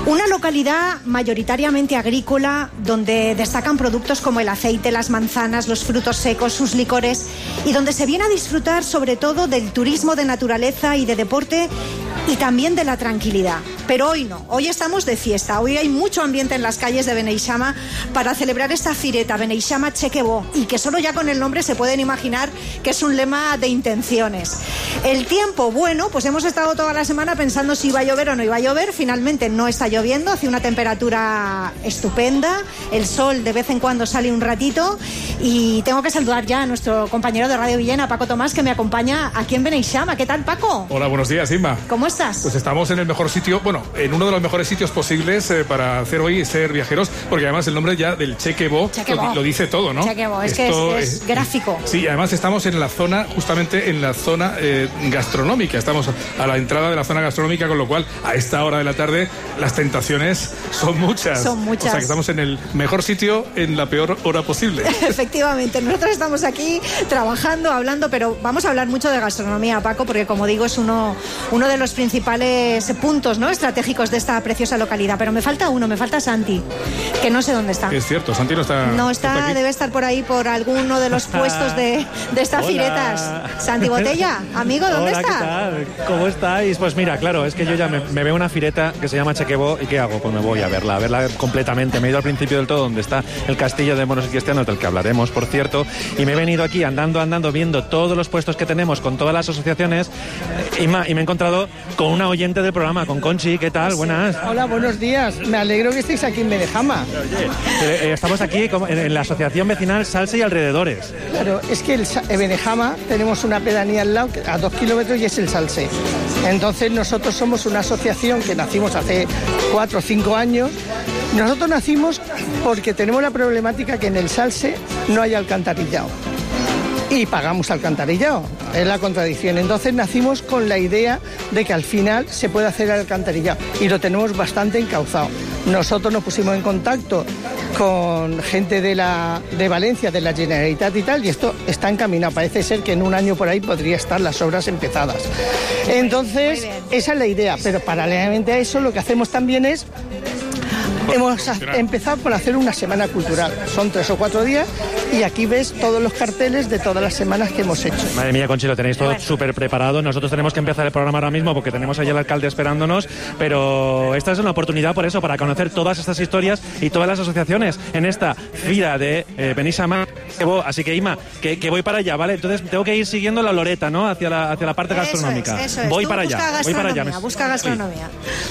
Una localidad mayoritariamente agrícola donde destacan productos como el aceite, las manzanas, los frutos secos, sus licores y donde se viene a disfrutar sobre todo del turismo de naturaleza y de deporte y también de la tranquilidad. Pero hoy no, hoy estamos de fiesta, hoy hay mucho ambiente en las calles de Beneixama para celebrar esta fireta, Beneixama Cheque Bo, y que solo ya con el nombre se pueden imaginar que es un lema de intenciones. El tiempo, bueno, pues hemos estado toda la semana pensando si iba a llover o no iba a llover, finalmente no está lloviendo, hace una temperatura estupenda, el sol de vez en cuando sale un ratito y tengo que saludar ya a nuestro compañero de Radio Villena, Paco Tomás, que me acompaña aquí en Beneixama. ¿Qué tal, Paco? Hola, buenos días, Inma. ¿Cómo estás? Pues estamos en el mejor sitio, bueno, en uno de los mejores sitios posibles para hacer hoy Ser Viajeros, porque además el nombre ya del Cheque Bo lo dice todo, ¿no? Cheque Bo, es que es gráfico. Sí, además estamos en la zona, justamente en la zona gastronómica, estamos a la entrada de la zona gastronómica, con lo cual a esta hora de la tarde las tentaciones son muchas. Son muchas. O sea que estamos en el mejor sitio en la peor hora posible. Efectivamente, nosotros estamos aquí trabajando, hablando, pero vamos a hablar mucho de gastronomía, Paco, porque como digo es uno de los principales puntos, ¿no?, estratégicos de esta preciosa localidad. Pero me falta uno, me falta Santi, que no sé dónde está. Es cierto, Santi no está. No está, debe estar por ahí, por alguno de los puestos de estas firetas. Santi Botella, amigo, ¿dónde está? ¿Qué tal? ¿Cómo estáis? Pues mira, claro, es que yo ya me veo una fireta que se llama Cheque Bo, ¿y qué hago? Pues me voy a verla completamente. Me he ido al principio del todo, donde está el castillo de monos y cristianos, del que hablaremos, por cierto, y me he venido aquí andando, viendo todos los puestos que tenemos con todas las asociaciones, y me he encontrado con una oyente del programa, con Conchi. ¿Qué tal? Buenas. Hola, buenos días. Me alegro que estéis aquí en Beneixama. Estamos aquí en la asociación vecinal Salse y Alrededores. Claro, es que en Beneixama tenemos una pedanía al lado, a 2 kilómetros, y es el Salse. Entonces nosotros somos una asociación que nacimos hace 4 o 5 años. Nosotros nacimos porque tenemos la problemática que en el Salse no hay alcantarillado. Y pagamos alcantarillado, es la contradicción. Entonces nacimos con la idea de que al final se puede hacer el alcantarillado y lo tenemos bastante encauzado. Nosotros nos pusimos en contacto con gente de Valencia, de la Generalitat y tal, y esto está encaminado. Parece ser que en un año por ahí podría estar las obras empezadas. Entonces, esa es la idea, pero paralelamente a eso lo que hacemos también es... Hemos empezado por hacer una semana cultural. Son 3 o 4 días y aquí ves todos los carteles de todas las semanas que hemos hecho. Madre mía, Conchi, lo tenéis todo súper preparado. Nosotros tenemos que empezar el programa ahora mismo porque tenemos allá al alcalde esperándonos, pero esta es una oportunidad por eso, para conocer todas estas historias y todas las asociaciones en esta fira de Beneixama. Así que, Ima, que voy para allá, ¿vale? Entonces tengo que ir siguiendo la loreta, ¿no?, hacia la parte gastronómica. Eso es. Voy para allá. Busca gastronomía.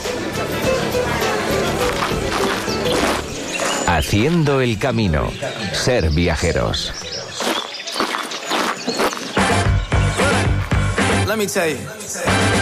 Haciendo el camino. Ser Viajeros. Let me tell you.